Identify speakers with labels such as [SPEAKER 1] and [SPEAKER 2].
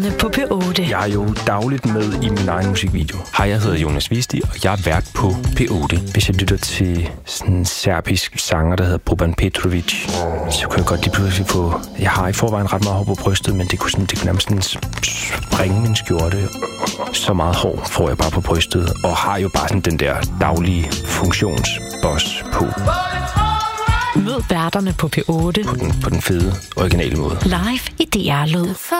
[SPEAKER 1] På P8.
[SPEAKER 2] Jeg er jo dagligt med i min egen musikvideo. Hej, jeg hedder Jonas Visti, og jeg er vært på P8. Hvis jeg lytter til sådan en serbisk sanger, der hedder Boban Petrovic, så kan jeg godt lige pludselig få... Jeg har i forvejen ret meget hår på brystet, men det kunne nærmest sådan springe min skjorte. Så meget hår får jeg bare på brystet, og har jo bare sådan den der daglige funktionsboss på.
[SPEAKER 1] Mød værterne på P8.
[SPEAKER 2] På den fede, originale måde.
[SPEAKER 1] Live i DR Lyd.